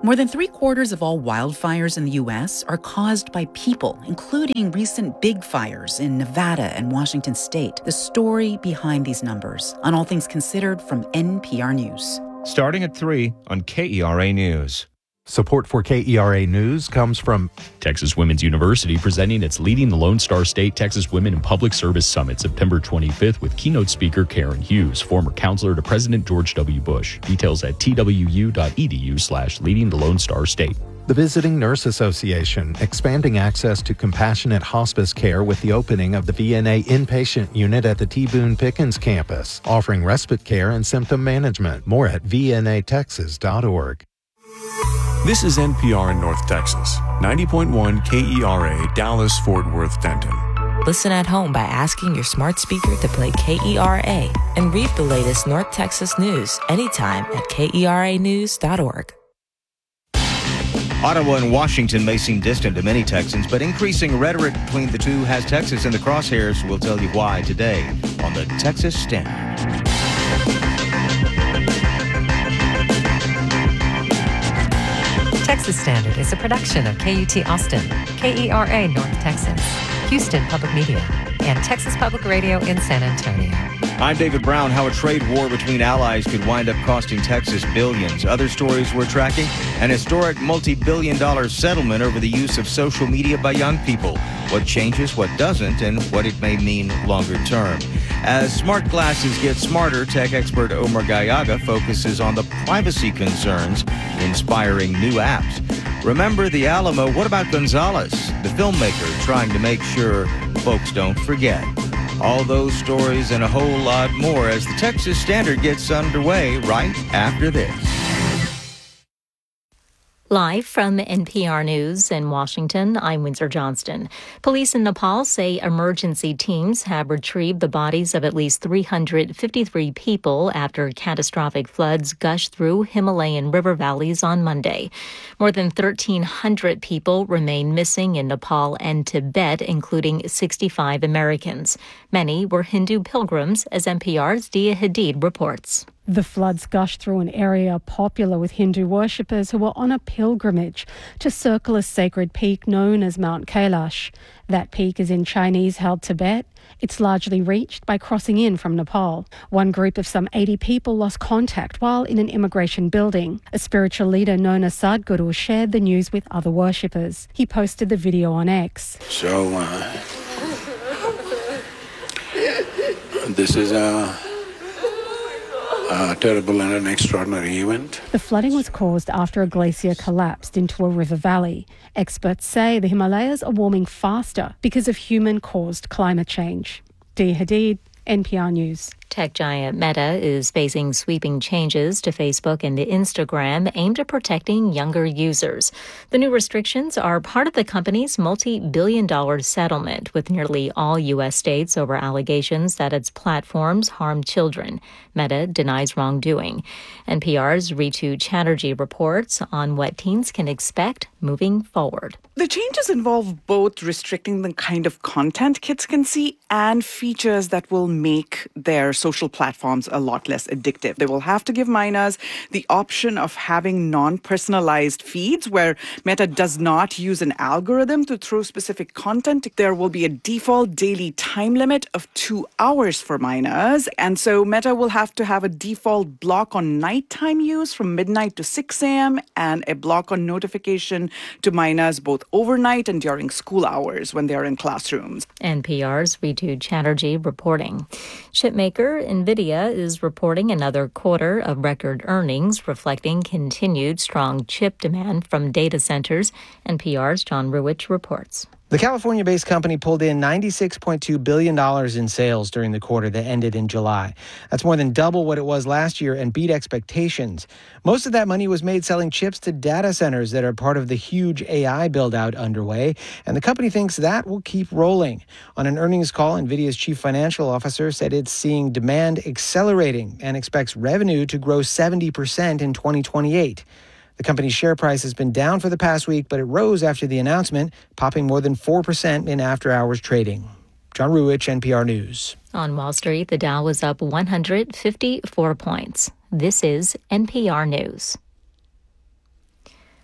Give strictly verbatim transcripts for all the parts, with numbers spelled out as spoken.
More than three quarters of all wildfires in the U S are caused by people, including recent big fires in Nevada and Washington state. The story behind these numbers on All Things Considered from N P R News. Starting at three on K E R A News. Support for K E R A News comes from Texas Women's University, presenting its Leading the Lone Star State Texas Women in Public Service Summit September twenty-fifth with keynote speaker Karen Hughes, former counselor to President George W. Bush. Details at twu.edu slash leading the Lone Star State. the Visiting Nurse Association, expanding access to compassionate hospice care with the opening of the V N A inpatient unit at the T. Boone Pickens campus, offering respite care and symptom management. More at v n a texas dot org. This is N P R in North Texas, ninety point one K E R A, Dallas, Fort Worth, Denton. Listen at home by asking your smart speaker to play K E R A and read the latest North Texas news anytime at k e r a news dot org. Ottawa and Washington may seem distant to many Texans, but increasing rhetoric between the two has Texas in the crosshairs. We'll tell you why today on the Texas Standard. Texas Standard is a production of K U T Austin, K E R A North Texas, Houston Public Media, and Texas Public Radio in San Antonio. I'm David Brown. How a trade war between allies could wind up costing Texas billions. Other stories we're tracking: an historic multi-billion dollar settlement over the use of social media by young people. What changes, what doesn't, and what it may mean longer term. As smart glasses get smarter, tech expert Omar Gallaga focuses on the privacy concerns inspiring new apps. Remember the Alamo? What about Gonzalez, the filmmaker trying to make sure folks don't forget? All those stories and a whole lot more as the Texas Standard gets underway right after this. Live from N P R News in Washington, I'm Windsor Johnston. Police in Nepal say emergency teams have retrieved the bodies of at least three hundred fifty-three people after catastrophic floods gushed through Himalayan river valleys on Monday. More than thirteen hundred people remain missing in Nepal and Tibet, including sixty-five Americans. Many were Hindu pilgrims, as N P R's Dia Hadid reports. The floods gushed through an area popular with Hindu worshippers who were on a pilgrimage to circle a sacred peak known as Mount Kailash. That peak is in Chinese-held Tibet. It's largely reached by crossing in from Nepal. One group of some eighty people lost contact while in an immigration building. A spiritual leader known as Sadhguru shared the news with other worshippers. He posted the video on X. So, uh, this is a... A terrible and an extraordinary event. The flooding was caused after a glacier collapsed into a river valley. Experts say the Himalayas are warming faster because of human-caused climate change. Dia Hadid, N P R News. Tech giant Meta is facing sweeping changes to Facebook and Instagram aimed at protecting younger users. The new restrictions are part of the company's multi-billion dollar settlement with nearly all U S states over allegations that its platforms harm children. Meta denies wrongdoing. N P R's Ritu Chatterjee reports on what teens can expect moving forward. The changes involve both restricting the kind of content kids can see and features that will make their social platforms a lot less addictive. They will have to give minors the option of having non-personalized feeds where Meta does not use an algorithm to throw specific content. There will be a default daily time limit of two hours for minors. And so Meta will have to have a default block on nighttime use from midnight to six a.m. and a block on notification to minors both overnight and during school hours when they are in classrooms. N P R's Ritu Chatterjee reporting. Chipmaker NVIDIA is reporting another quarter of record earnings, reflecting continued strong chip demand from data centers. N P R's John Ruwitch reports. The California-based company pulled in ninety-six point two billion dollars in sales during the quarter that ended in July. That's more than double what it was last year and beat expectations. Most of that money was made selling chips to data centers that are part of the huge A I build-out underway, and the company thinks that will keep rolling. On an earnings call, NVIDIA's chief financial officer said it's seeing demand accelerating and expects revenue to grow seventy percent in twenty twenty-eight. The company's share price has been down for the past week, but it rose after the announcement, popping more than four percent in after-hours trading. John Ruwitch, N P R News. On Wall Street, the Dow was up one hundred fifty-four points. This is N P R News.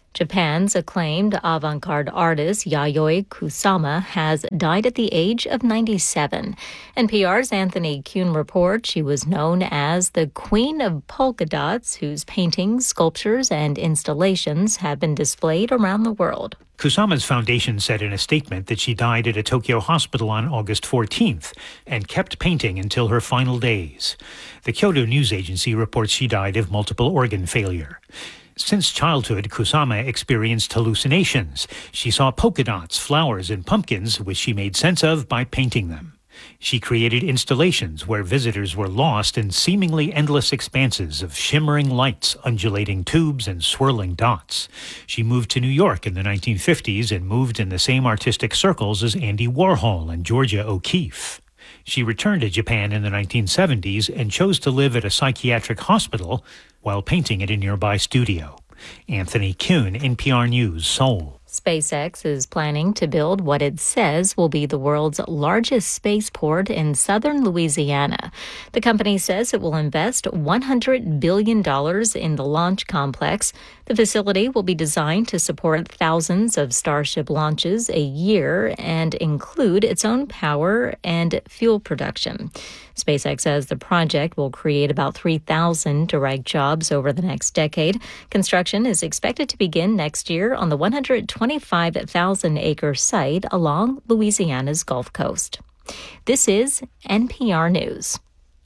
Japan's acclaimed avant-garde artist Yayoi Kusama has died at the age of ninety-seven. N P R's Anthony Kuhn reports she was known as the Queen of Polka Dots, whose paintings, sculptures, and installations have been displayed around the world. Kusama's foundation said in a statement that she died at a Tokyo hospital on August fourteenth and kept painting until her final days. The Kyodo News Agency reports she died of multiple organ failure. Since childhood, Kusama experienced hallucinations. She saw polka dots, flowers, and pumpkins, which she made sense of by painting them. She created installations where visitors were lost in seemingly endless expanses of shimmering lights, undulating tubes, and swirling dots. She moved to New York in the nineteen fifties and moved in the same artistic circles as Andy Warhol and Georgia O'Keeffe. She returned to Japan in the nineteen seventies and chose to live at a psychiatric hospital while painting at a nearby studio. Anthony Kuhn, N P R News, Seoul. SpaceX is planning to build what it says will be the world's largest spaceport in southern Louisiana. The company says it will invest one hundred billion dollars in the launch complex. The facility will be designed to support thousands of Starship launches a year and include its own power and fuel production. SpaceX says the project will create about three thousand direct jobs over the next decade. Construction is expected to begin next year on the one hundred twenty-five thousand acre site along Louisiana's Gulf Coast. This is N P R News.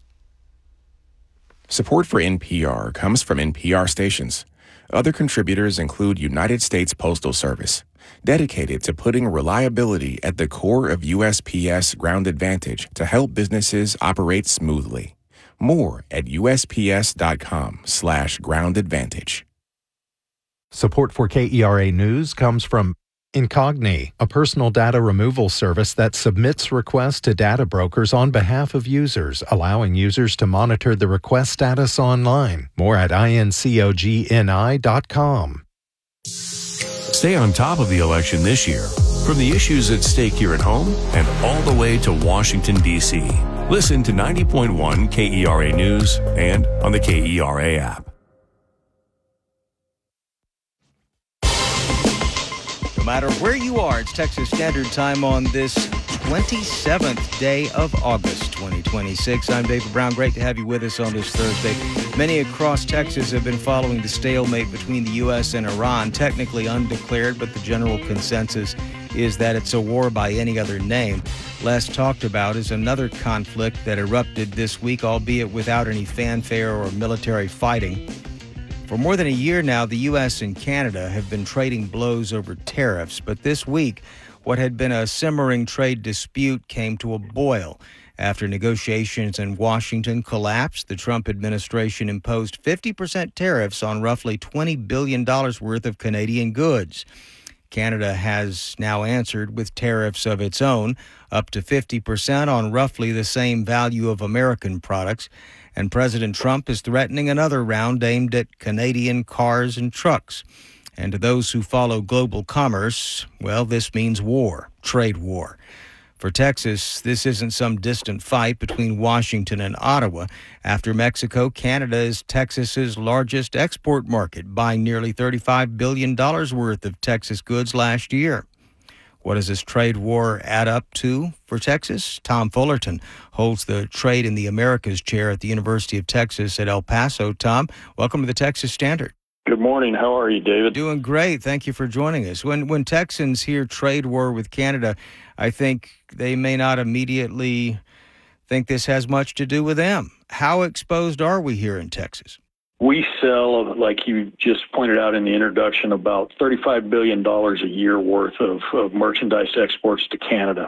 Support for N P R comes from N P R stations. Other contributors include United States Postal Service, dedicated to putting reliability at the core of U S P S Ground Advantage to help businesses operate smoothly. More at usps.com slash ground advantage. Support for K E R A News comes from Incogni, a personal data removal service that submits requests to data brokers on behalf of users, allowing users to monitor the request status online. More at incogni dot com. Stay on top of the election this year, from the issues at stake here at home and all the way to Washington, D C Listen to ninety point one K E R A News and on the K E R A app. No matter where you are, it's Texas Standard Time on this twenty-seventh day of August, twenty twenty-six. I'm David Brown. Great to have you with us on this Thursday. Many across Texas have been following the stalemate between the U S and Iran, technically undeclared, but the general consensus is that it's a war by any other name. Less talked about is another conflict that erupted this week, albeit without any fanfare or military fighting. For more than a year now, the U S and Canada have been trading blows over tariffs, but this week, what had been a simmering trade dispute came to a boil. After negotiations in Washington collapsed, the Trump administration imposed fifty percent tariffs on roughly twenty billion dollars worth of Canadian goods. Canada has now answered with tariffs of its own, up to fifty percent on roughly the same value of American products. And President Trump is threatening another round aimed at Canadian cars and trucks. And to those who follow global commerce, well, this means war, trade war. For Texas, this isn't some distant fight between Washington and Ottawa. After Mexico, Canada is Texas's largest export market, buying nearly thirty-five billion dollars worth of Texas goods last year. What does this trade war add up to for Texas? Tom Fullerton holds the Trade in the Americas chair at the University of Texas at El Paso. Tom, welcome to the Texas Standard. Good morning. How are you, David? Doing great. Thank you for joining us. When when Texans hear trade war with Canada, I think they may not immediately think this has much to do with them. How exposed are we here in Texas? We sell, like you just pointed out in the introduction, about thirty-five billion dollars a year worth of, of merchandise exports to Canada.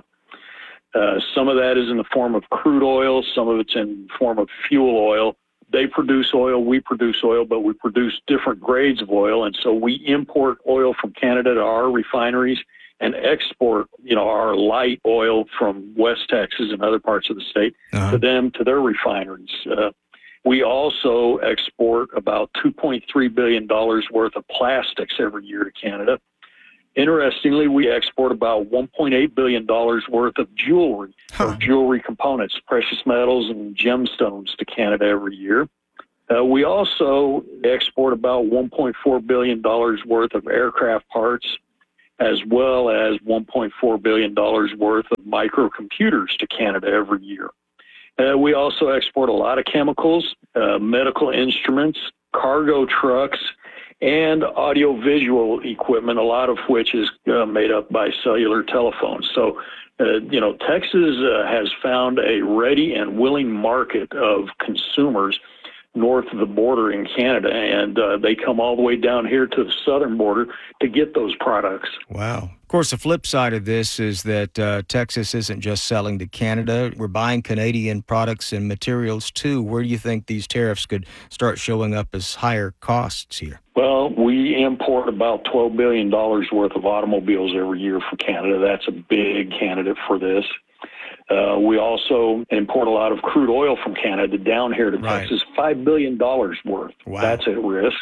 Uh, some of that is in the form of crude oil. Some of it's in the form of fuel oil. They produce oil, we produce oil, but we produce different grades of oil. And so we import oil from Canada to our refineries and export, you know, our light oil from West Texas and other parts of the state uh-huh. to them, to their refineries. Uh, we also export about two point three billion dollars worth of plastics every year to Canada. Interestingly, we export about one point eight billion dollars worth of jewelry, huh. or jewelry components, precious metals and gemstones to Canada every year. Uh, we also export about one point four billion dollars worth of aircraft parts, as well as one point four billion dollars worth of microcomputers to Canada every year. Uh, we also export a lot of chemicals, uh, medical instruments, cargo trucks, and audiovisual equipment, a lot of which is uh, made up by cellular telephones. So, uh, you know, Texas uh, has found a ready and willing market of consumers north of the border in Canada, and uh, they come all the way down here to the southern border to get those products. Wow. Of course, the flip side of this is that uh, Texas isn't just selling to Canada. We're buying Canadian products and materials, too. Where do you think these tariffs could start showing up as higher costs here? Well, we import about twelve billion dollars worth of automobiles every year for Canada. That's a big candidate for this. Uh, we also import a lot of crude oil from Canada down here to right. Texas, five billion dollars worth. Wow. That's at risk.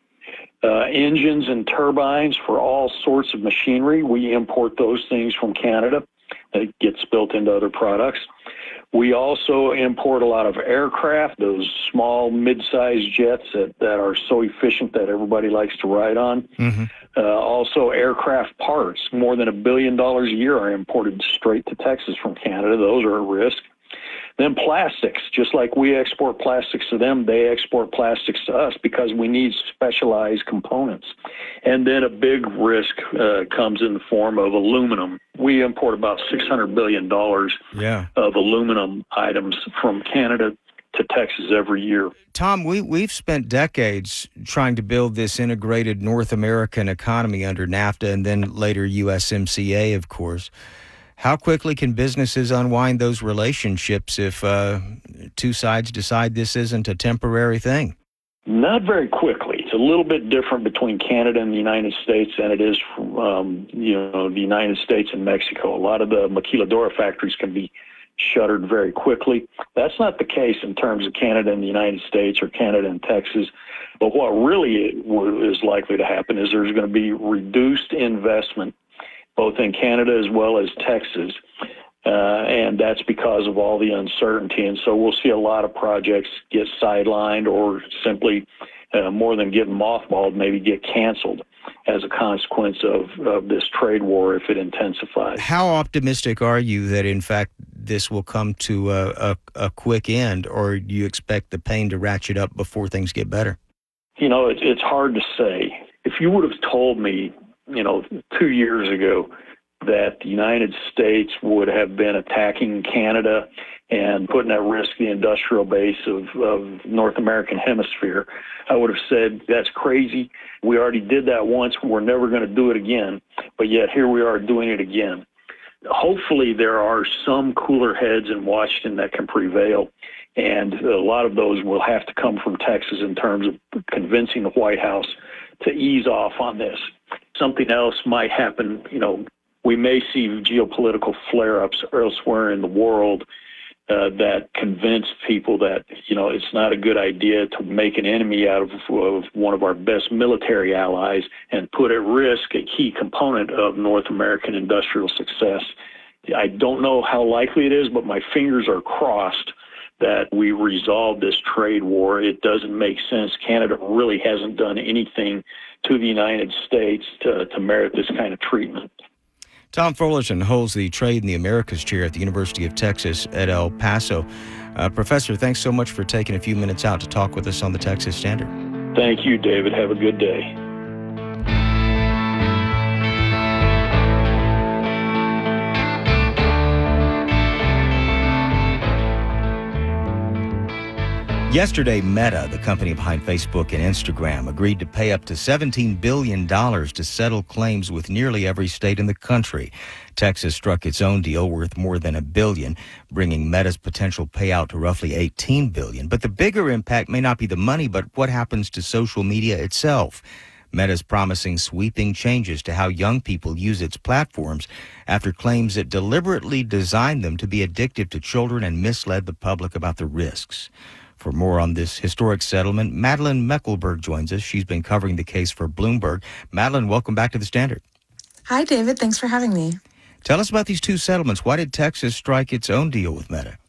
Uh, engines and turbines for all sorts of machinery, we import those things from Canada. It gets built into other products. We also import a lot of aircraft, those small, mid-sized jets that, that are so efficient that everybody likes to ride on. Mm-hmm. Uh, also, aircraft parts, more than a billion dollars a year are imported straight to Texas from Canada. Those are at risk. Then plastics, just like we export plastics to them, they export plastics to us because we need specialized components. And then a big risk uh, comes in the form of aluminum. We import about six hundred billion dollars yeah. of aluminum items from Canada to Texas every year. Tom, we, we've spent decades trying to build this integrated North American economy under NAFTA and then later U S M C A, of course. How quickly can businesses unwind those relationships if uh, two sides decide this isn't a temporary thing? Not very quickly. It's a little bit different between Canada and the United States than it is from, um, you know, the United States and Mexico. A lot of the maquiladora factories can be shuttered very quickly. That's not the case in terms of Canada and the United States or Canada and Texas. But what really is likely to happen is there's going to be reduced investment both in Canada as well as Texas, uh, and that's because of all the uncertainty. And so we'll see a lot of projects get sidelined or simply, uh, more than getting mothballed, maybe get canceled as a consequence of, of this trade war if it intensifies. How optimistic are you that, in fact, this will come to a, a, a quick end, or do you expect the pain to ratchet up before things get better? You know, it, it's hard to say. If you would have told me, you know, two years ago that the United States would have been attacking Canada and putting at risk the industrial base of, of North American hemisphere, I would have said, that's crazy. We already did that once. We're never going to do it again. But yet here we are doing it again. Hopefully there are some cooler heads in Washington that can prevail. And a lot of those will have to come from Texas in terms of convincing the White House to ease off on this. Something else might happen. You know, we may see geopolitical flare-ups elsewhere in the world uh, that convince people that, you know, it's not a good idea to make an enemy out of, of one of our best military allies and put at risk a key component of North American industrial success. I don't know how likely it is, but my fingers are crossed that we resolve this trade war. It doesn't make sense. Canada really hasn't done anything to the United States to, to merit this kind of treatment. Tom Fullerton holds the Trade in the Americas chair at the University of Texas at El Paso. Uh, Professor, thanks so much for taking a few minutes out to talk with us on the Texas Standard. Thank you, David. Have a good day. Yesterday, Meta, the company behind Facebook and Instagram, agreed to pay up to seventeen billion dollars to settle claims with nearly every state in the country. Texas struck its own deal worth more than a billion, bringing Meta's potential payout to roughly eighteen billion dollars. But the bigger impact may not be the money, but what happens to social media itself. Meta's promising sweeping changes to how young people use its platforms after claims it deliberately designed them to be addictive to children and misled the public about the risks. For more on this historic settlement, Madeline Meckelberg joins us. She's been covering the case for Bloomberg. Madeline, welcome back to the Standard. Hi, David. Thanks for having me. Tell us about these two settlements. Why did Texas strike its own deal with Meta?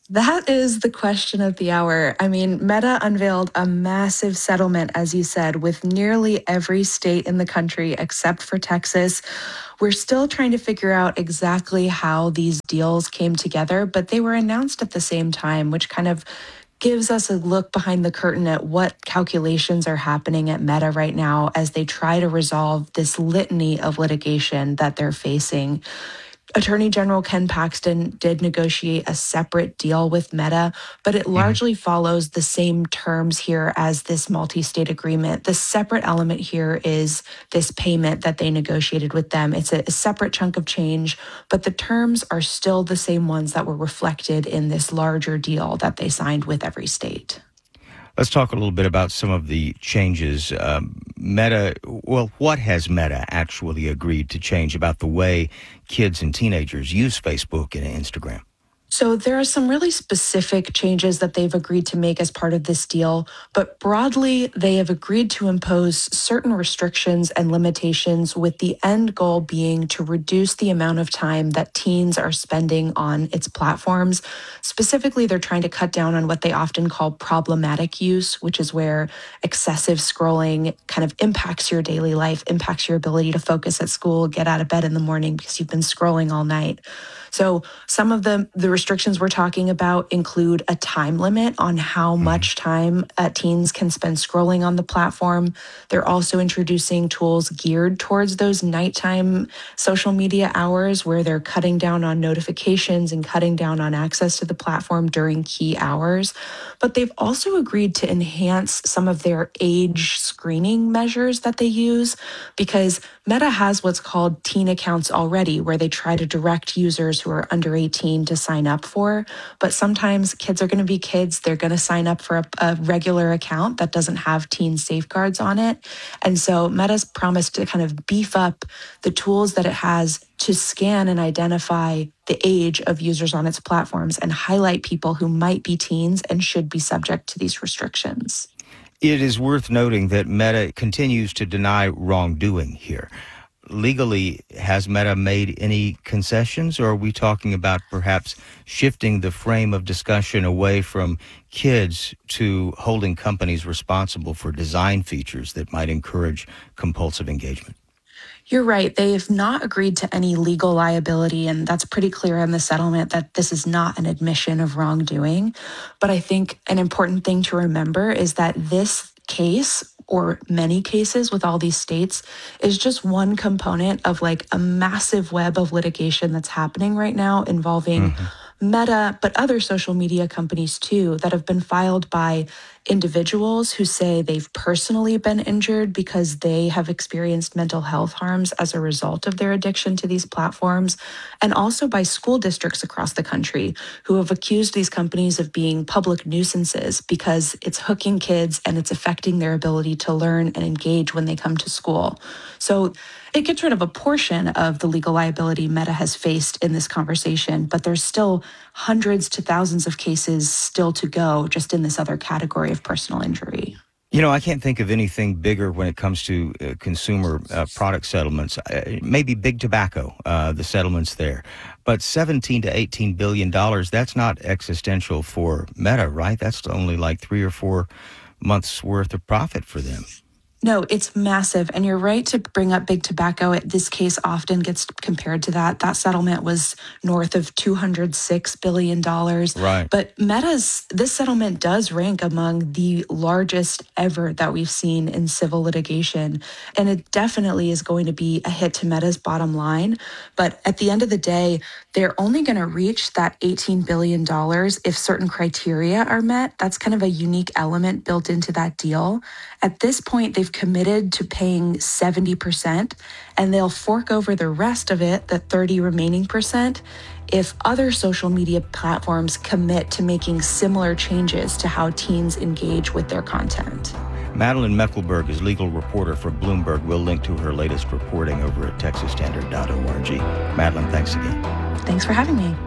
That is the question of the hour. I mean, Meta unveiled a massive settlement, as you said, with nearly every state in the country except for Texas. We're still trying to figure out exactly how these deals came together, but they were announced at the same time, which kind of gives us a look behind the curtain at what calculations are happening at Meta right now as they try to resolve this litany of litigation that they're facing. Attorney General Ken Paxton did negotiate a separate deal with Meta, but it largely mm-hmm. follows the same terms here as this multi-state agreement. The separate element here is this payment that they negotiated with them. It's a, a separate chunk of change, but the terms are still the same ones that were reflected in this larger deal that they signed with every state. Let's talk a little bit about some of the changes. Um, Meta, well, what has Meta actually agreed to change about the way kids and teenagers use Facebook and Instagram? So there are some really specific changes that they've agreed to make as part of this deal, but broadly, they have agreed to impose certain restrictions and limitations with the end goal being to reduce the amount of time that teens are spending on its platforms. Specifically, they're trying to cut down on what they often call problematic use, which is where excessive scrolling kind of impacts your daily life, impacts your ability to focus at school, get out of bed in the morning because you've been scrolling all night. So some of the, the restrictions we're talking about include a time limit on how much time uh, teens can spend scrolling on the platform. They're also introducing tools geared towards those nighttime social media hours where they're cutting down on notifications and cutting down on access to the platform during key hours. But they've also agreed to enhance some of their age screening measures that they use because Meta has what's called teen accounts already, where they try to direct users who are under eighteen to sign up for. But sometimes kids are going to be kids. They're going to sign up for a, a regular account that doesn't have teen safeguards on it. And so Meta's promised to kind of beef up the tools that it has to scan and identify the age of users on its platforms and highlight people who might be teens and should be subject to these restrictions. It is worth noting that Meta continues to deny wrongdoing here. Legally, has Meta made any concessions, or are we talking about perhaps shifting the frame of discussion away from kids to holding companies responsible for design features that might encourage compulsive engagement? You're right. They have not agreed to any legal liability, and that's pretty clear in the settlement that this is not an admission of wrongdoing. But I think an important thing to remember is that this case, or many cases with all these states, is just one component of like a massive web of litigation that's happening right now involving mm-hmm. Meta, but other social media companies too, that have been filed by individuals who say they've personally been injured because they have experienced mental health harms as a result of their addiction to these platforms, and also by school districts across the country who have accused these companies of being public nuisances because it's hooking kids and it's affecting their ability to learn and engage when they come to school. So it gets rid of a portion of the legal liability Meta has faced in this conversation, but there's still hundreds to thousands of cases still to go just in this other category of personal injury. You know, I can't think of anything bigger when it comes to uh, consumer uh, product settlements. Uh, maybe big tobacco, uh, the settlements there. But seventeen to eighteen billion dollars, that's not existential for Meta, right? That's only like three or four months worth of profit for them. No, it's massive. And you're right to bring up big tobacco. This case often gets compared to that. That settlement was north of two hundred six billion dollars. Right. But Meta's, this settlement does rank among the largest ever that we've seen in civil litigation. And it definitely is going to be a hit to Meta's bottom line. But at the end of the day, they're only going to reach that eighteen billion dollars if certain criteria are met. That's kind of a unique element built into that deal. At this point, they've committed to paying seventy percent, and they'll fork over the rest of it, the thirty remaining percent, if other social media platforms commit to making similar changes to how teens engage with their content. Madeline Mecklenburg is legal reporter for Bloomberg. We'll link to her latest reporting over at texas standard dot org. Madeline, thanks again. Thanks for having me.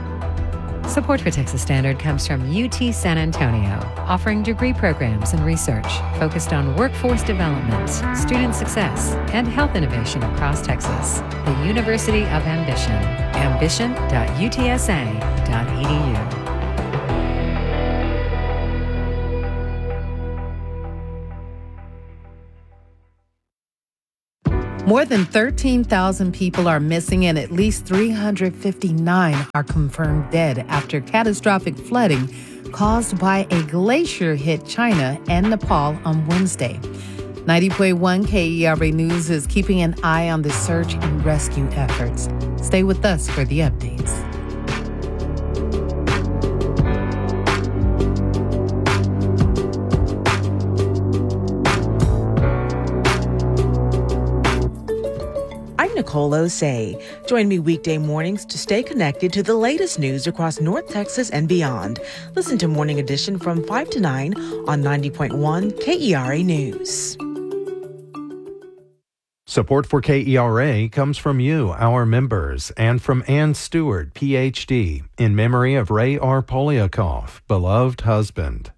Support for Texas Standard comes from U T San Antonio, offering degree programs and research focused on workforce development, student success, and health innovation across Texas. The University of Ambition, ambition dot u t s a dot e d u. More than thirteen thousand people are missing and at least three hundred fifty-nine are confirmed dead after catastrophic flooding caused by a glacier hit China and Nepal on Wednesday. ninety point one K E R A News is keeping an eye on the search and rescue efforts. Stay with us for the updates. I'm Nicole Osei. Join me weekday mornings to stay connected to the latest news across North Texas and beyond. Listen to Morning Edition from five to nine on ninety point one K E R A News. Support for K E R A comes from you, our members, and from Ann Stewart, P H D, in memory of Ray R. Polyakov, beloved husband.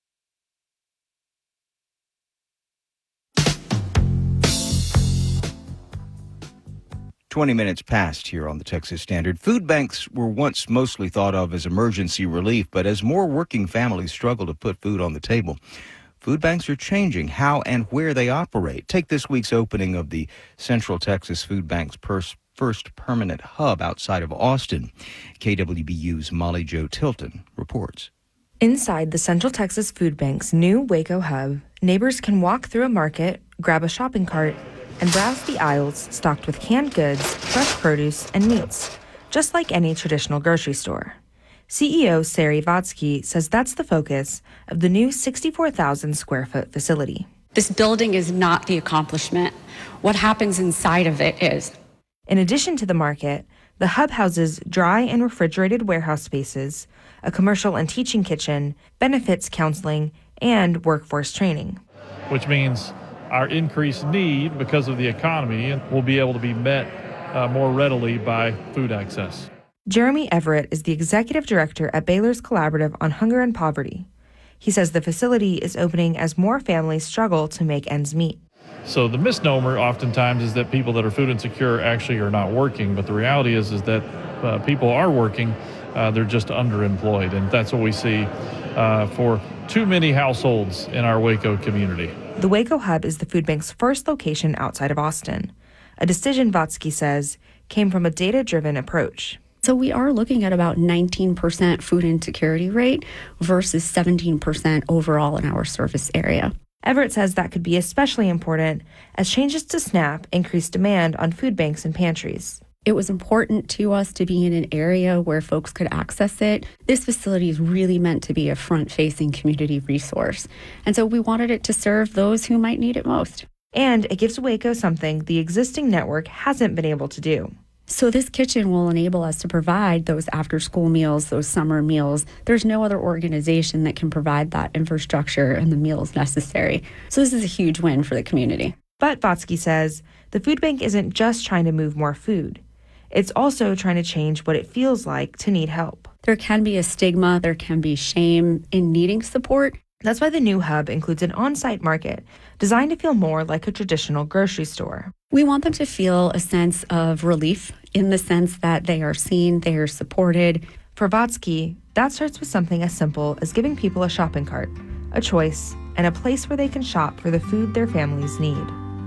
twenty minutes past here on the Texas Standard. Food banks were once mostly thought of as emergency relief, but as more working families struggle to put food on the table, food banks are changing how and where they operate. Take this week's opening of the Central Texas Food Bank's pers- first permanent hub outside of Austin. K W B U's Molly Jo Tilton reports. Inside the Central Texas Food Bank's new Waco hub, neighbors can walk through a market, grab a shopping cart, and browse the aisles stocked with canned goods, fresh produce, and meats, just like any traditional grocery store. C E O Sari Vatsky says that's the focus of the new sixty-four thousand square foot facility. This building is not the accomplishment. What happens inside of it is. In addition to the market, the hub houses dry and refrigerated warehouse spaces, a commercial and teaching kitchen, benefits counseling, and workforce training. Which means our increased need because of the economy will be able to be met uh, more readily by food access. Jeremy Everett is the executive director at Baylor's Collaborative on Hunger and Poverty. He says the facility is opening as more families struggle to make ends meet. So the misnomer oftentimes is that people that are food insecure actually are not working, but the reality is is that uh, people are working, uh, they're just underemployed, and that's what we see uh, for too many households in our Waco community. The Waco hub is the food bank's first location outside of Austin, a decision Vatsky says came from a data-driven approach. So we are looking at about nineteen percent food insecurity rate versus seventeen percent overall in our service area. Everett says that could be especially important as changes to SNAP increase demand on food banks and pantries. It was important to us to be in an area where folks could access it. This facility is really meant to be a front-facing community resource. And so we wanted it to serve those who might need it most. And it gives Waco something the existing network hasn't been able to do. So this kitchen will enable us to provide those after-school meals, those summer meals. There's no other organization that can provide that infrastructure and the meals necessary. So this is a huge win for the community. But Vatsky says the food bank isn't just trying to move more food. It's also trying to change what it feels like to need help. There can be a stigma, there can be shame in needing support. That's why the new hub includes an on-site market designed to feel more like a traditional grocery store. We want them to feel a sense of relief in the sense that they are seen, they are supported. For Vatsky, that starts with something as simple as giving people a shopping cart, a choice, and a place where they can shop for the food their families need.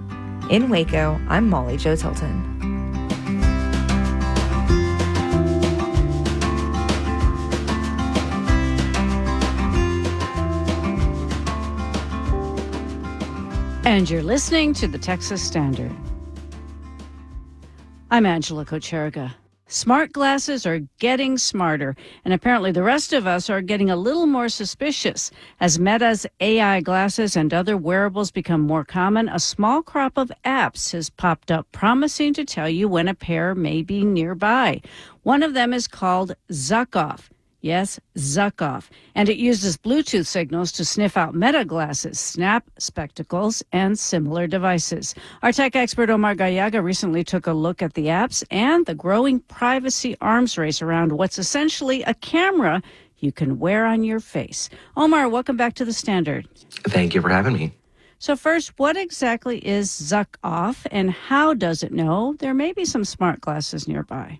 In Waco, I'm Molly Jo Tilton. And you're listening to the Texas Standard. I'm Angela Kocherga. Smart glasses are getting smarter, and apparently the rest of us are getting a little more suspicious. As Meta's A I glasses and other wearables become more common, a small crop of apps has popped up promising to tell you when a pair may be nearby. One of them is called Zuck-Off. Yes, Zuck-Off. And it uses Bluetooth signals to sniff out Meta glasses, Snap, spectacles, and similar devices. Our tech expert Omar Gallaga recently took a look at the apps and the growing privacy arms race around what's essentially a camera you can wear on your face. Omar, welcome back to the Standard. Thank you for having me. So first, what exactly is Zuck-Off, and how does it know there may be some smart glasses nearby?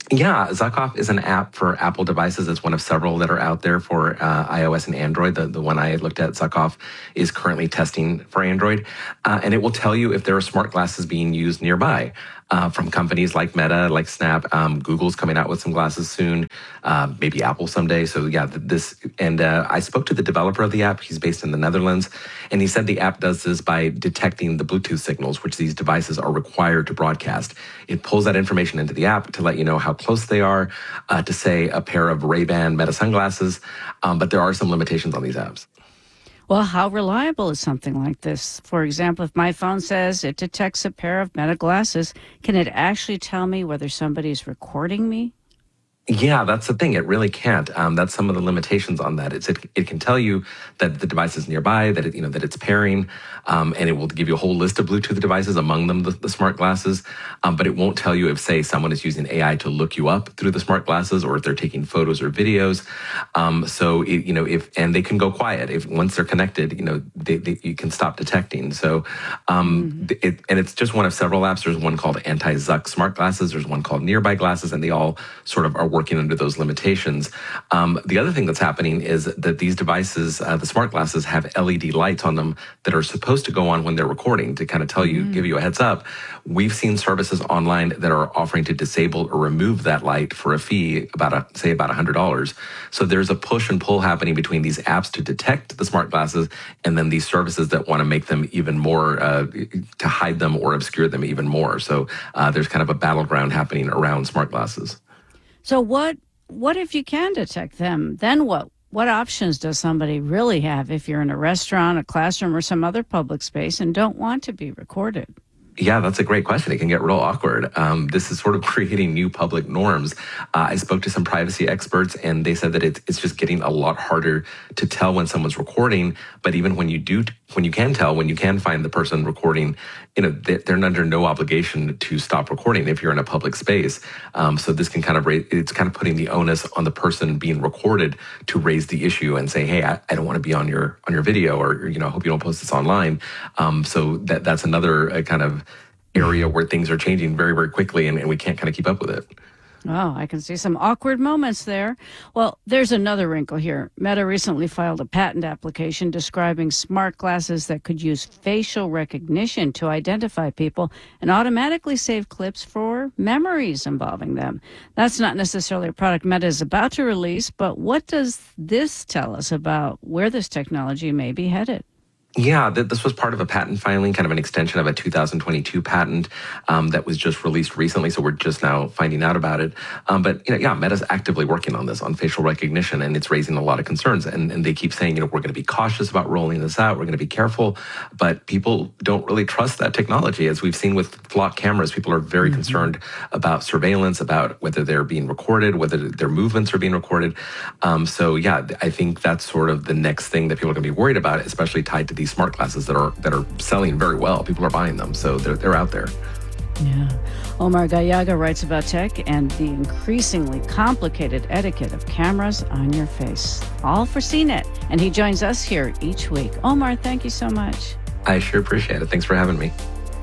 Yeah, Zuckoff is an app for Apple devices. It's one of several that are out there for uh, iOS and Android. The, the one I looked at, Zuckoff, is currently testing for Android. Uh, and it will tell you if there are smart glasses being used nearby uh, from companies like Meta, like Snap. Um, Google's coming out with some glasses soon, uh, maybe Apple someday. So yeah, this, and uh, I spoke to the developer of the app. He's based in the Netherlands. And he said the app does this by detecting the Bluetooth signals, which these devices are required to broadcast. It pulls that information into the app to let you know how close they are uh, to, say, a pair of Ray-Ban Meta sunglasses. Um, but there are some limitations on these apps. Well, how reliable is something like this? For example, if my phone says it detects a pair of Meta glasses, can it actually tell me whether somebody's recording me? Yeah, that's the thing. It really can't. Um, that's some of the limitations on that. It's, it, it can tell you that the device is nearby, that it, you know that it's pairing, um, and it will give you a whole list of Bluetooth devices, among them the, the smart glasses. Um, but it won't tell you if, say, someone is using A I to look you up through the smart glasses, or if they're taking photos or videos. Um, so it, you know, if and they can go quiet if once they're connected. You know, they, they, you can stop detecting. So, um, mm-hmm. it, and it's just one of several apps. There's one called Anti-Zuck Smart Glasses. There's one called Nearby Glasses, and they all sort of are working under those limitations. Um, the other thing that's happening is that these devices, uh, the smart glasses, have L E D lights on them that are supposed to go on when they're recording to kind of tell you, mm. give you a heads up. We've seen services online that are offering to disable or remove that light for a fee, about a, say about one hundred dollars. So there's a push and pull happening between these apps to detect the smart glasses and then these services that want to make them even more, uh, to hide them or obscure them even more. So uh, there's kind of a battleground happening around smart glasses. So what What if you can detect them? Then what? What options does somebody really have if you're in a restaurant, a classroom, or some other public space and don't want to be recorded? Yeah, that's a great question. It can get real awkward. Um, this is sort of creating new public norms. Uh, I spoke to some privacy experts, and they said that it's, it's just getting a lot harder to tell when someone's recording. But even when you do, when you can tell, when you can find the person recording, you know, they're under no obligation to stop recording if you're in a public space. Um, so this can kind of raise, it's kind of putting the onus on the person being recorded to raise the issue and say, hey, I, I don't want to be on your on your video, or, you know, I hope you don't post this online. Um, so that that's another uh, kind of area where things are changing very, very quickly, and, and we can't kind of keep up with it. Oh, I can see some awkward moments there. Well, there's another wrinkle here. Meta recently filed a patent application describing smart glasses that could use facial recognition to identify people and automatically save clips for memories involving them. That's not necessarily a product Meta is about to release, but what does this tell us about where this technology may be headed? Yeah, th- this was part of a patent filing, kind of an extension of a two thousand twenty-two patent um, that was just released recently, so we're just now finding out about it. Um, but, you know, yeah, Meta's actively working on this, on facial recognition, and it's raising a lot of concerns. And, and they keep saying, you know, we're going to be cautious about rolling this out, we're going to be careful, but people don't really trust that technology. As we've seen with flock cameras, people are very mm-hmm. concerned about surveillance, about whether they're being recorded, whether their movements are being recorded. Um, so, yeah, I think that's sort of the next thing that people are going to be worried about, especially tied to these smart glasses that are that are selling very well. People are buying them, so they're they're out there. Yeah. Omar Gallaga writes about tech and the increasingly complicated etiquette of cameras on your face. All for C net, and he joins us here each week. Omar, thank you so much. I sure appreciate it. Thanks for having me.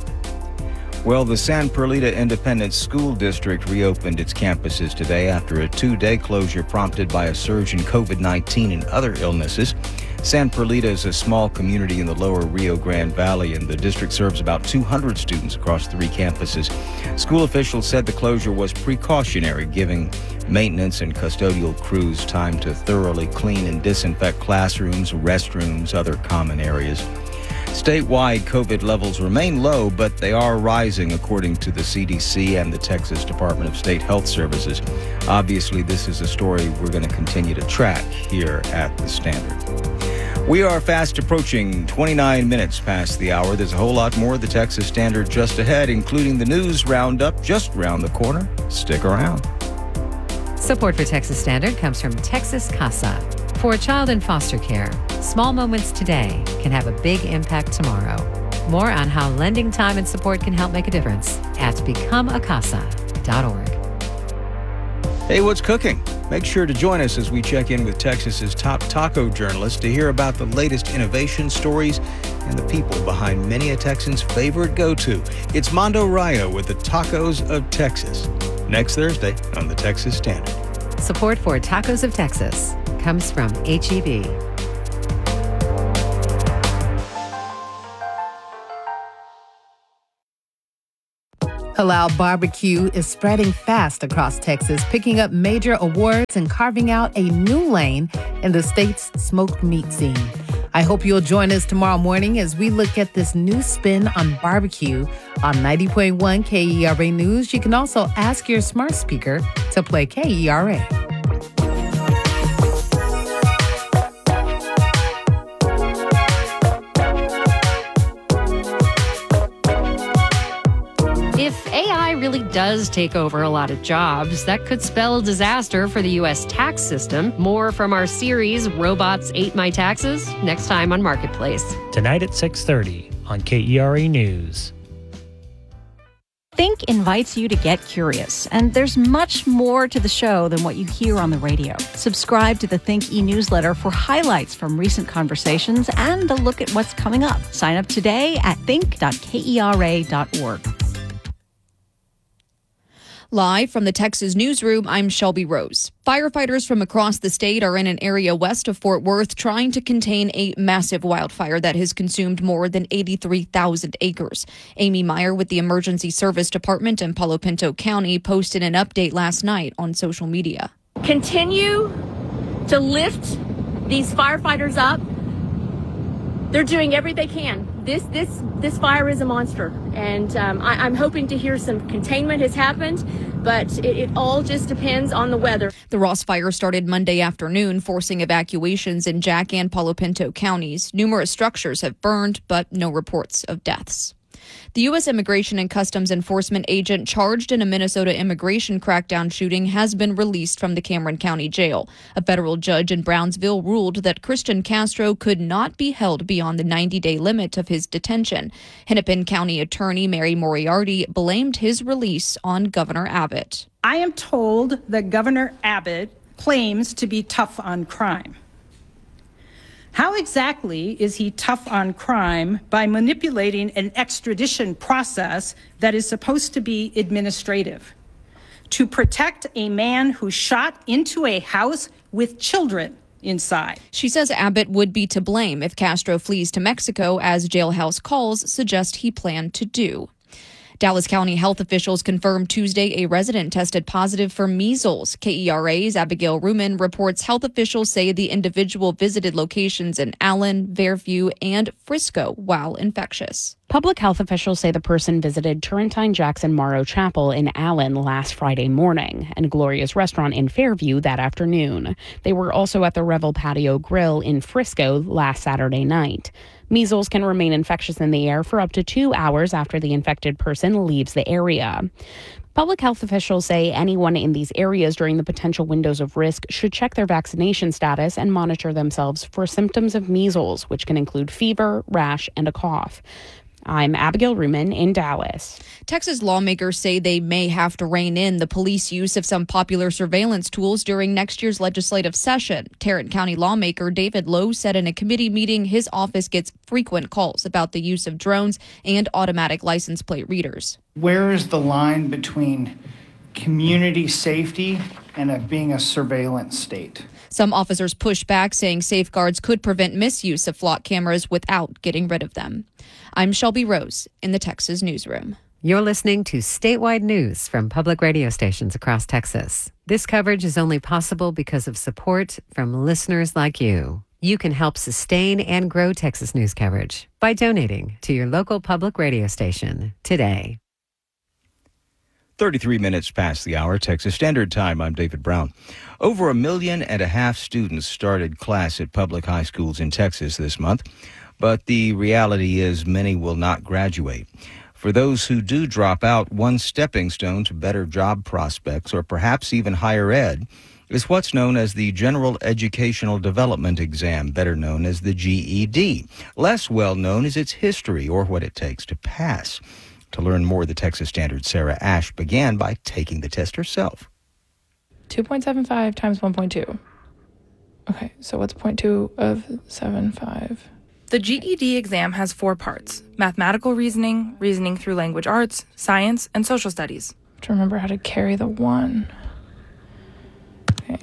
Well, the San Perlita Independent School District reopened its campuses today after a two-day closure prompted by a surge in COVID nineteen and other illnesses. San Perlita is a small community in the lower Rio Grande Valley, and the district serves about two hundred students across three campuses. School officials said the closure was precautionary, giving maintenance and custodial crews time to thoroughly clean and disinfect classrooms, restrooms, other common areas. Statewide COVID levels remain low, but they are rising, according to the C D C and the Texas Department of State Health Services. Obviously, this is a story we're going to continue to track here at The Standard. We are fast approaching twenty-nine minutes past the hour. There's a whole lot more of the Texas Standard just ahead, including the news roundup just around the corner. Stick around. Support for Texas Standard comes from Texas Casa. For a child in foster care, small moments today can have a big impact tomorrow. More on how lending time and support can help make a difference at become a casa dot org. Hey, what's cooking? Make sure to join us as we check in with Texas's top taco journalists to hear about the latest innovation stories and the people behind many a Texan's favorite go-to. It's Mondo Rayo with the Tacos of Texas. next Thursday on the Texas Standard. Support for Tacos of Texas comes from H E B. Halal barbecue is spreading fast across Texas, picking up major awards and carving out a new lane in the state's smoked meat scene. I hope you'll join us tomorrow morning as we look at this new spin on barbecue on ninety point one K E R A News. You can also ask your smart speaker to play K E R A. If A I really does take over a lot of jobs, that could spell disaster for the U S tax system. More from our series, Robots Ate My Taxes, next time on Marketplace. Tonight at six thirty on K E R A News. Think invites you to get curious, and there's much more to the show than what you hear on the radio. Subscribe to the Think e-newsletter for highlights from recent conversations and a look at what's coming up. Sign up today at think dot kera dot org. Live from the Texas Newsroom, I'm Shelby Rose. Firefighters from across the state are in an area west of Fort Worth trying to contain a massive wildfire that has consumed more than eighty-three thousand acres. Amy Meyer with the Emergency Service Department in Palo Pinto County posted an update last night on social media. Continue to lift these firefighters up. They're doing everything they can. This this this fire is a monster, and um, I, I'm hoping to hear some containment has happened, but it, it all just depends on the weather. The Ross fire started Monday afternoon, forcing evacuations in Jack and Palo Pinto counties. Numerous structures have burned, but no reports of deaths. The U S Immigration and Customs Enforcement agent charged in a Minnesota immigration crackdown shooting has been released from the Cameron County Jail. A federal judge in Brownsville ruled that Christian Castro could not be held beyond the ninety-day limit of his detention. Hennepin County Attorney Mary Moriarty blamed his release on Governor Abbott. I am told that Governor Abbott claims to be tough on crime. How exactly is he tough on crime by manipulating an extradition process that is supposed to be administrative to protect a man who shot into a house with children inside? She says Abbott would be to blame if Castro flees to Mexico, as jailhouse calls suggest he planned to do. Dallas County health officials confirmed Tuesday a resident tested positive for measles. K E R A's Abigail Ruman reports health officials say the individual visited locations in Allen, Fairview, and Frisco while infectious. Public health officials say the person visited Turrentine Jackson Morrow Chapel in Allen last Friday morning and Gloria's Restaurant in Fairview that afternoon. They were also at the Revel Patio Grill in Frisco last Saturday night. Measles can remain infectious in the air for up to two hours after the infected person leaves the area. Public health officials say anyone in these areas during the potential windows of risk should check their vaccination status and monitor themselves for symptoms of measles, which can include fever, rash, and a cough. I'm Abigail Ruman in Dallas. Texas lawmakers say they may have to rein in the police use of some popular surveillance tools during next year's legislative session. Tarrant County lawmaker David Lowe said in a committee meeting his office gets frequent calls about the use of drones and automatic license plate readers. Where is the line between community safety and a, being a surveillance state? Some officers pushed back, saying safeguards could prevent misuse of flock cameras without getting rid of them. I'm Shelby Rose in the Texas Newsroom. You're listening to statewide news from public radio stations across Texas. This coverage is only possible because of support from listeners like you. You can help sustain and grow Texas news coverage by donating to your local public radio station today. thirty-three minutes past the hour, Texas Standard Time. I'm David Brown. Over a million and a half students started class at public high schools in Texas this month, but the reality is many will not graduate. For those who do drop out, one stepping stone to better job prospects or perhaps even higher ed is what's known as the General Educational Development Exam, better known as the G E D. Less well known is its history or what it takes to pass. To learn more, the Texas Standard's Sarah Ash began by taking the test herself. two point seven five times one point two. Okay, so what's zero point two of seven five? The G E D exam has four parts: mathematical reasoning, reasoning through language arts, science, and social studies. to remember how to carry the one. Okay.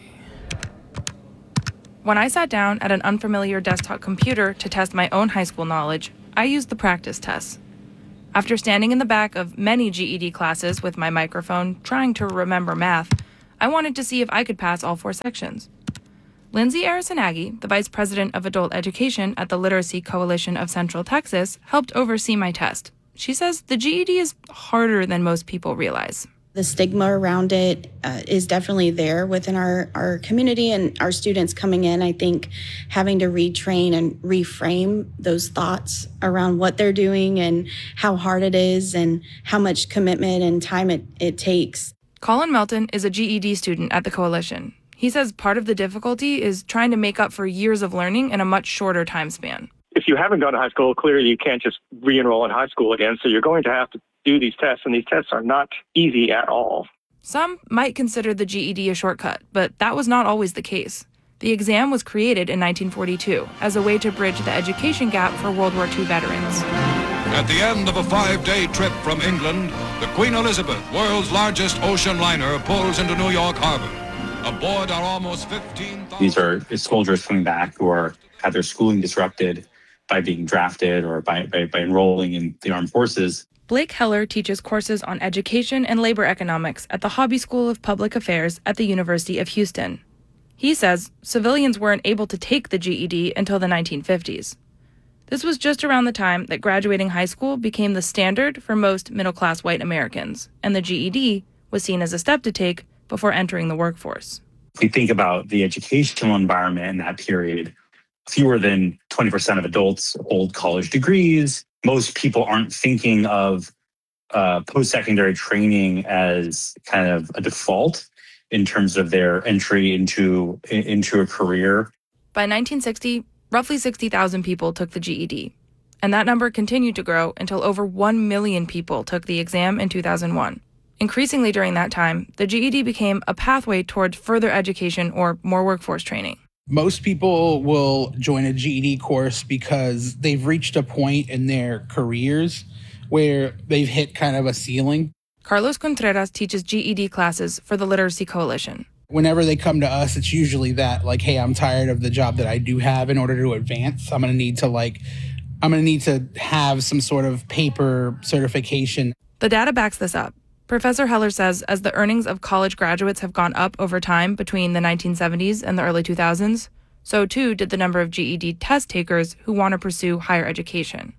When I sat down at an unfamiliar desktop computer to test my own high school knowledge, I used the practice tests. After standing in the back of many G E D classes with my microphone trying to remember math, I wanted to see if I could pass all four sections. Lindsay Arison-Agee, the Vice President of Adult Education at the Literacy Coalition of Central Texas, helped oversee my test. She says the G E D is harder than most people realize. The stigma around it uh, is definitely there within our, our community and our students coming in. I think having to retrain and reframe those thoughts around what they're doing and how hard it is and how much commitment and time it, it takes. Colin Melton is a G E D student at the Coalition. He says part of the difficulty is trying to make up for years of learning in a much shorter time span. If you haven't gone to high school, clearly you can't just re-enroll in high school again, so you're going to have to do these tests, and these tests are not easy at all. Some might consider the G E D a shortcut, but that was not always the case. The exam was created in nineteen forty-two as a way to bridge the education gap for World War Two veterans. At the end of a five-day trip from England, the Queen Elizabeth, world's largest ocean liner, pulls into New York Harbor. Aboard are almost fifteen thousand... These are soldiers coming back who are have their schooling disrupted by being drafted or by, by, by enrolling in the armed forces. Blake Heller teaches courses on education and labor economics at the Hobby School of Public Affairs at the University of Houston. He says civilians weren't able to take the G E D until the nineteen fifties. This was just around the time that graduating high school became the standard for most middle-class white Americans, and the G E D was seen as a step to take before entering the workforce. If we think about the educational environment in that period, fewer than twenty percent of adults hold college degrees. Most people aren't thinking of uh, post-secondary training as kind of a default in terms of their entry into, into a career. By nineteen sixty, roughly sixty thousand people took the G E D, and that number continued to grow until over one million people took the exam in two thousand one. Increasingly during that time, the G E D became a pathway toward further education or more workforce training. Most people will join a G E D course because they've reached a point in their careers where they've hit kind of a ceiling. Carlos Contreras teaches G E D classes for the Literacy Coalition. Whenever they come to us, it's usually that, like, hey, I'm tired of the job that I do have. In order to advance, I'm going to need to, like, I'm going to need to have some sort of paper certification. The data backs this up. Professor Heller says as the earnings of college graduates have gone up over time between the nineteen seventies and the early two thousands, so too did the number of G E D test takers who want to pursue higher education.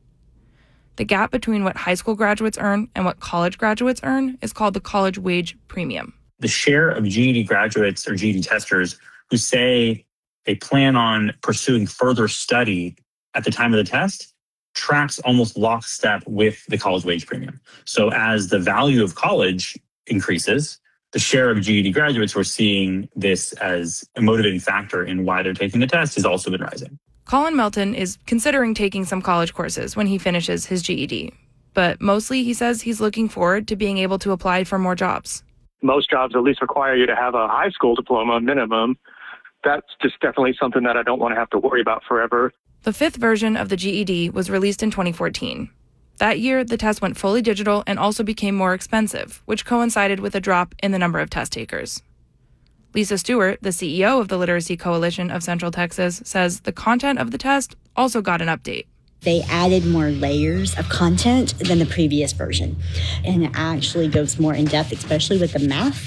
The gap between what high school graduates earn and what college graduates earn is called the college wage premium. The share of G E D graduates or G E D testers who say they plan on pursuing further study at the time of the test tracks almost lockstep with the college wage premium. So as the value of college increases, the share of G E D graduates who are seeing this as a motivating factor in why they're taking the test has also been rising. Colin Melton is considering taking some college courses when he finishes his G E D, but mostly he says he's looking forward to being able to apply for more jobs. Most jobs at least require you to have a high school diploma minimum. That's just definitely something that I don't want to have to worry about forever. The fifth version of the G E D was released in twenty fourteen. That year, the test went fully digital and also became more expensive, which coincided with a drop in the number of test takers. Lisa Stewart, the C E O of the Literacy Coalition of Central Texas, says the content of the test also got an update. They added more layers of content than the previous version, and it actually goes more in depth, especially with the math.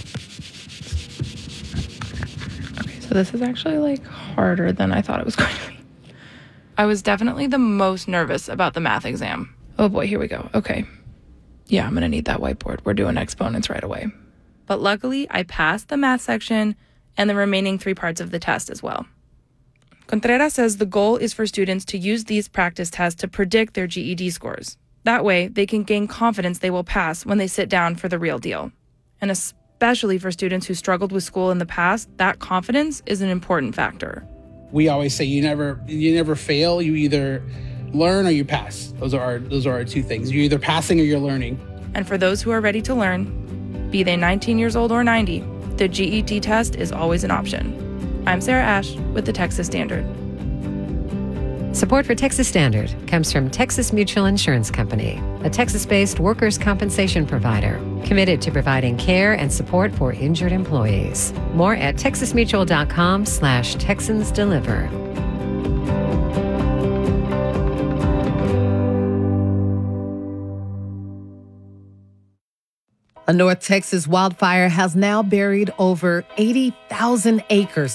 Okay, so this is actually like harder than I thought it was going to be. I was definitely the most nervous about the math exam. Oh boy, here we go. Okay. Yeah, I'm going to need that whiteboard. We're doing exponents right away. But luckily, I passed the math section and the remaining three parts of the test as well. Contreras says the goal is for students to use these practice tests to predict their G E D scores. That way, they can gain confidence they will pass when they sit down for the real deal. And especially for students who struggled with school in the past, that confidence is an important factor. We always say you never you never fail. You either learn or you pass. Those are our, those are our two things. You're either passing or you're learning. And for those who are ready to learn, be they nineteen years old or ninety, the G E D test is always an option. I'm Sarah Ash with the Texas Standard. Support for Texas Standard comes from Texas Mutual Insurance Company, a Texas-based workers' compensation provider committed to providing care and support for injured employees. More at texasmutual.com slash Texans Deliver. A North Texas wildfire has now buried over eighty thousand acres